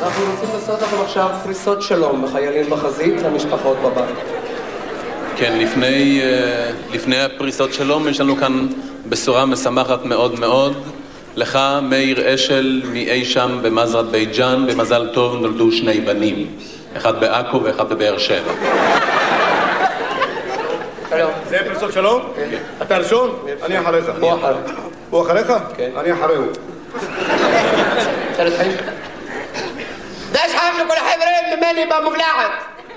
אנחנו רוצים לעשות לכם עכשיו פריסות שלום לחיילים בחזית למשפחות בבית. כן, לפני הפריסות שלום יש לנו כאן בשורה משמחת מאוד מאוד. לך, מאיר אשל, מאי שם במזרת בית ג'אן, במזל טוב נולדו שני בנים. אחד בעכו ואחד בבאר שבע. זה פריסות שלום? כן. אתה ראשון? אני אחריך. הוא אחר. הוא אחריך? כן. אני אחריהו. דש חם לכל החברים ממני במובלעת.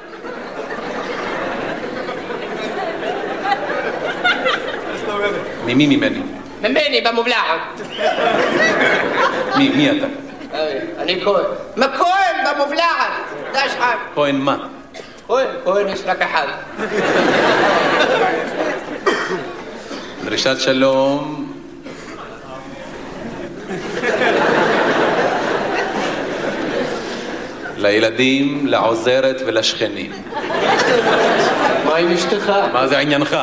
ממי ממני? ממני במובלעת. מי אתה? אני כהן. מכהן במובלעת. דש חם. כהן מה? כהן יש רק אחד. דרישת שלום. לילדים, לעוזרת ולשכנים. מה עם אשתך? מה זה עניינך?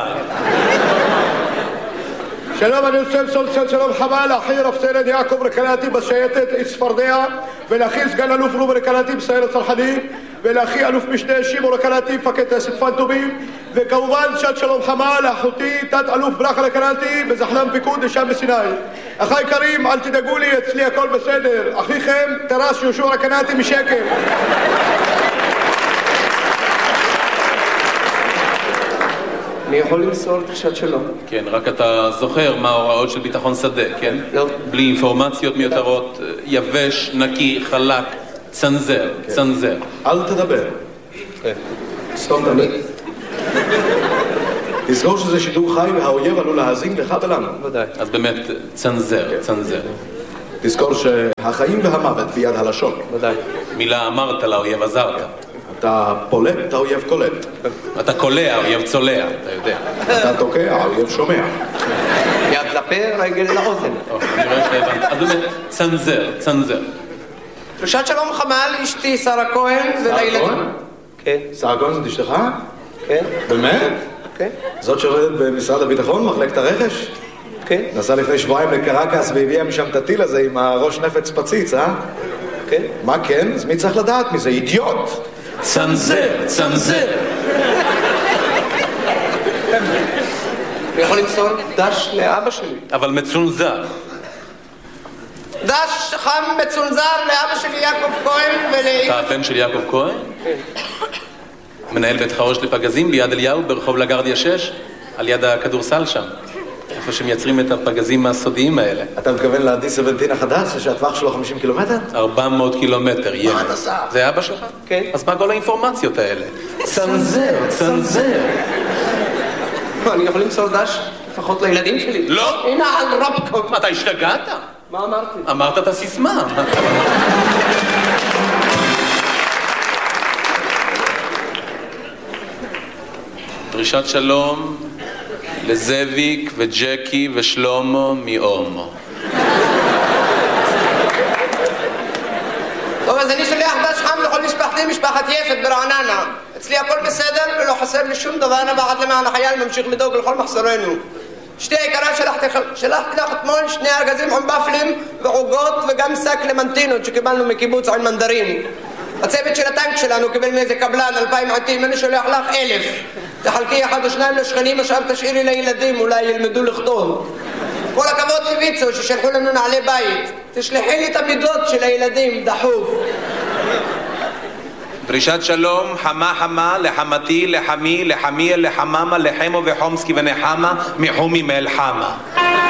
שלום, אני רוצה למסור שלום חמה לאחי רב סרן יעקב רקנאטי בשייטת צפרדע, ולאחי סגן אלוף רובי רקנאטי בסיירת צנחנים, ולאחי אלוף משנה שמעון רקנאטי מפקד טייסת פנטומים, וכמובן שעת שלום חמה לאחותי תת אלוף ברכה רקנאטי בזחל"ם פיקוד לשם בסיני. אחי יקרים, אל תדאגו לי, אצלי הכל בסדר. אחיכם טרס יהושע רקנאטי משקר. אני יכול למסור דרישת שלום. כן, רק אתה זוכר מה ההוראות של ביטחון שדה, כן? לא. בלי אינפורמציות מיותרות, יבש, נקי, חלק, צנזר, צנזר. אל תדבר. סתום תמיד. תזכור שזה שידור חי והאויב עלול להאזין לך ולנו. ודאי. אז באמת, צנזר, צנזר. תזכור שהחיים והמוות ביד הלשון. ודאי. מילה אמרת לאויב עזרת. אתה פולט, האויב קולט. אתה קולע, האויב צולע, אתה יודע. אתה תוקע, האויב שומע. יד לפה, רגל לאוזן. אני רואה שהבנת. אז באמת, צנזר, צנזר. דרישת שלום חמה לאשתי שרה כהן ולילדים. כן. שרה כהן זאת אשתך? כן. באמת? כן. זאת שעובדת במשרד הביטחון, מחלקת הרכש? כן. נסעה לפני שבועיים לקרקס והביאה משם את הטיל הזה עם הראש נפץ פציץ, אה? כן. מה כן? אז מי צריך לדעת מזה? אידיוט! צנזר, צנזר. אני יכול למסור דש לאבא שלי. אבל מצונזר. דש חם מצונזר לאבא שלי יעקב כהן אתה הבן של יעקב כהן? כן. מנהל בית חרוש לפגזים ביד אליהו ברחוב לגרדיה 6, על יד הכדורסל שם. איפה שמייצרים את הפגזים הסודיים האלה. אתה מתכוון ל-D17 החדש, שהטווח שלו 50 קילומטר? 400 קילומטר, ילד. מה אתה עושה? זה אבא שלך? כן. אז מה כל האינפורמציות האלה? צנזר, צנזר. אני יכול למסור דש לפחות לילדים שלי. לא! הנה על רבקות. מה, אתה השתגעת? מה אמרתי? אמרת את הסיסמה. דרישת שלום לזאביק וג'קי ושלומו מאומו. טוב, אז אני שולח דש חם לכל משפחתי, משפחת יפת ברעננה. אצלי הכל בסדר ולא חסר לי שום דבר, אנה ועד למען החייל ממשיך לדאוג לכל מחסורנו. אשתי היקרה, שלחתי לך אתמול 2 ארגזים חומבפלים ועוגות וגם שק למנטינות שקיבלנו מקיבוץ עין מנדרים. הצוות של הטנק שלנו קיבל מאיזה קבלן 2,000 עטים, אני שולח לך 1,000. תחלקי 1 או 2 לשכנים, עכשיו תשאירי לילדים, אולי ילמדו לכתוב. כל הכבוד לויצו ששלחו לנו נעלי בית. תשלחי לי את המידות של הילדים, דחוף. דרישת שלום חמה חמה לחמתי, לחמי, לחמי, לחממה, לחמו וחומסקי ונחמה מחומי מאל חמה.